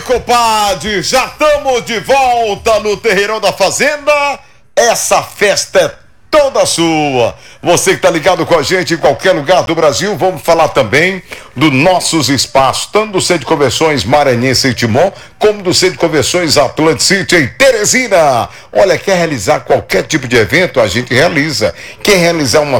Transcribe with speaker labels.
Speaker 1: compadre, já estamos de volta no Terreirão da Fazenda. Essa festa é toda sua. Você que está ligado com a gente em qualquer lugar do Brasil, vamos falar também dos nossos espaços, tanto do Centro de Convenções Maranhense em Timon, como do Centro de Convenções Atlantic City em Teresina. Olha, quer realizar qualquer tipo de evento? A gente realiza. Quer realizar uma